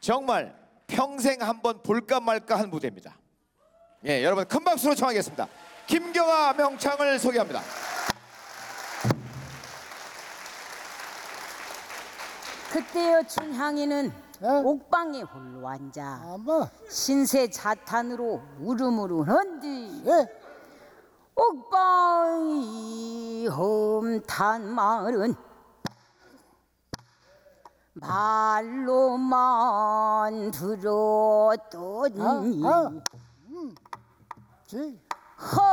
정말 평생 한번 볼까 말까 한 무대입니다. 예, 여러분 큰 박수로 청하겠습니다. 김경아 명창을 소개합니다. 그때여 춘향이는 옥방에 홀로 앉아 신세 자탄으로 울음으로 헌디 옥방이 험탄 말은 말로만 들었더니